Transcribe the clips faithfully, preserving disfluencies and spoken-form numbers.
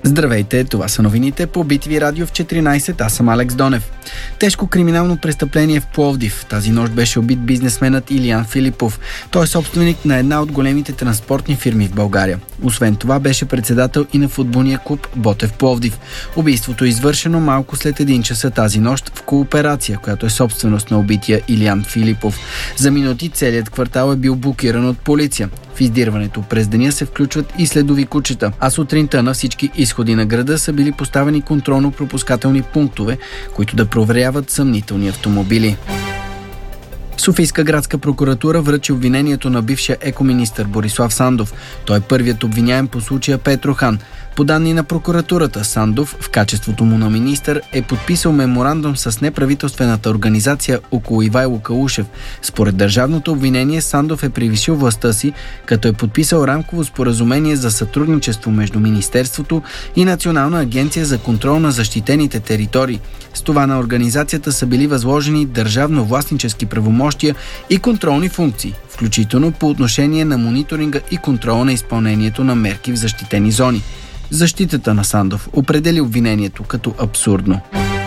Здравейте, това са новините по Би Ти Ви Радио в четиринайсет, аз съм Алекс Донев. Тежко криминално престъпление в Пловдив. Тази нощ беше убит бизнесменът Илиян Филипов. Той е собственик на една от големите транспортни фирми в България. Освен това беше председател и на футболния клуб Ботев Пловдив. Убийството е извършено малко след един часа тази нощ в Кооперация, която е собственост на убития Илиян Филипов. За минути целият квартал е бил блокиран от полиция. В издирването през деня се включват и следови кучета, а сутринта на всички изходи на града са били поставени контролно-пропускателни пунктове, които да проверяват съмнителни автомобили. Софийска градска прокуратура връчи обвинението на бившия екоминистър Борислав Сандов. Той е първият обвиняем по случая Петрохан. По данни на прокуратурата, Сандов, в качеството му на министър, е подписал меморандум с неправителствената организация около Ивайло Калушев. Според държавното обвинение, Сандов е превишил властта си, като е подписал рамково споразумение за сътрудничество между Министерството и Национална агенция за контрол на защитените територии. С това на организацията са били възложени държавно-властнически правомощия и контролни функции, включително по отношение на мониторинга и контрола на изпълнението на мерки в защитени зони. Защитата на Сандов определи обвинението като абсурдно.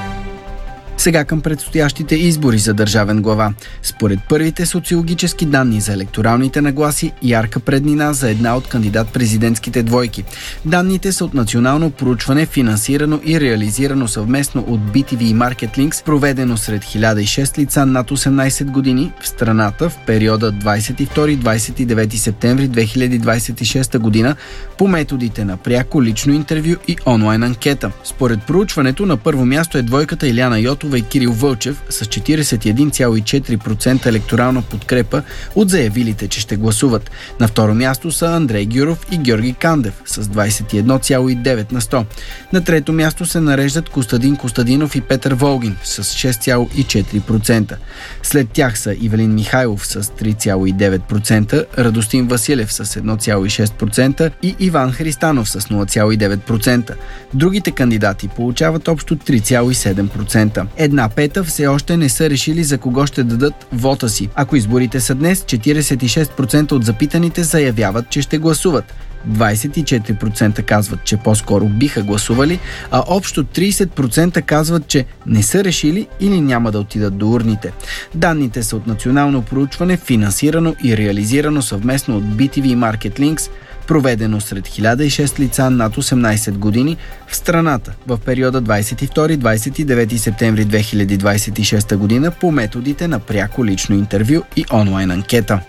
Сега към предстоящите избори за държавен глава. Според първите социологически данни за електоралните нагласи, ярка преднина за една от кандидат-президентските двойки. Данните са от национално проучване, финансирано и реализирано съвместно от Би Ти Ви и Marketlink, проведено сред хиляда и шест лица над осемнайсет години в страната в периода двайсет и втори до двайсет и девети септември две хиляди двайсет и шеста година по методите на пряко лично интервю и онлайн анкета. Според проучването на първо място е двойката Илияна Йотова и Кирил Вълчев с четирийсет и един цяло и четири процента електорална подкрепа от заявилите, че ще гласуват. На второ място са Андрей Гюров и Георги Кандев с двайсет и едно цяло и девет на сто. На трето място се нареждат Костадин Костадинов и Петър Волгин с шест цяло и четири процента. След тях са Ивелин Михайлов с три цяло и девет процента, Радостин Василев с едно цяло и шест процента и Иван Христанов с нула цяло и девет процента. Другите кандидати получават общо три цяло и седем процента. Една пета все още не са решили за кого ще дадат вота си. Ако изборите са днес, четирийсет и шест процента от запитаните заявяват, че ще гласуват. двайсет и четири процента казват, че по-скоро биха гласували, а общо трийсет процента казват, че не са решили или няма да отидат до урните. Данните са от национално проучване, финансирано и реализирано съвместно от Би Ти Ви и Marketlink, проведено сред хиляда и шест лица над осемнайсет години в страната в периода двайсет и втори до двайсет и девети септември две хиляди двайсет и шеста година по методите на пряко лично интервю и онлайн анкета.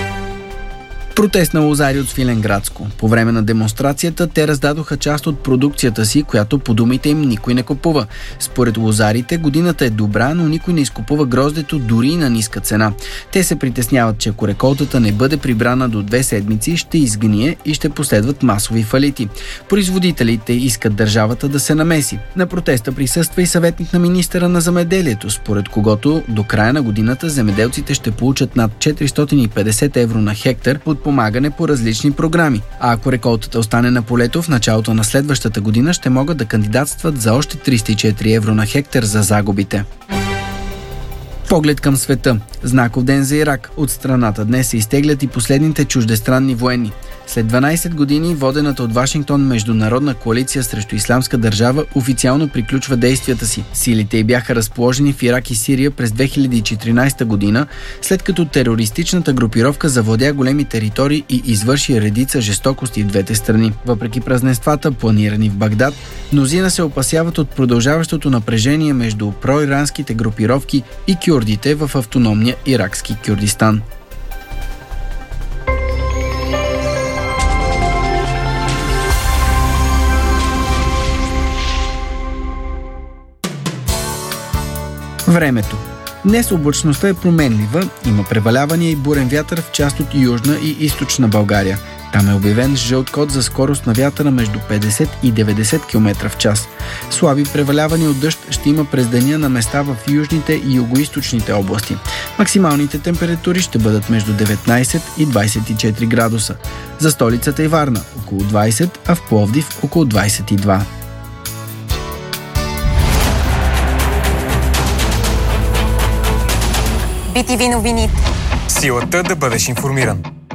Протест на лозари от Свиленградско. По време на демонстрацията те раздадоха част от продукцията си, която по думите им никой не купува. Според лозарите годината е добра, но никой не изкупува гроздето дори и на ниска цена. Те се притесняват, че ако реколтата не бъде прибрана до две седмици, ще изгние и ще последват масови фалити. Производителите искат държавата да се намеси. На протеста присъства и съветник на министъра на земеделието, според когото до края на годината земеделците ще получат над четиристотин и петдесет евро на хектар под помагане по различни програми. А ако реколтата остане на полето, в началото на следващата година ще могат да кандидатстват за още триста и четири евро на хектар за загубите. Поглед към света. Знаков ден за Ирак. От страната днес се изтеглят и последните чуждестранни военни. След дванайсет години водената от Вашингтон международна коалиция срещу Ислямска държава официално приключва действията си. Силите й бяха разположени в Ирак и Сирия през две хиляди и четиринайсета година, след като терористичната групировка завладя големи територии и извърши редица жестокости в двете страни. Въпреки празненствата, планирани в Багдад, мнозина се опасяват от продължаващото напрежение между проиранските групировки и кюрдите в автономния иракски Кюрдистан. Времето. Днес облачността е променлива, има превалявания и бурен вятър в част от южна и източна България. Там е обявен жълт код за скорост на вятъра между петдесет и деветдесет километра в час. Слаби превалявания от дъжд ще има през деня на места в южните и югоизточните области. Максималните температури ще бъдат между деветнайсет и двайсет и четири градуса. За столицата и Варна около двайсет, а в Пловдив около двайсет и два. Би Ти Ви новини. Силата да бъдеш информиран.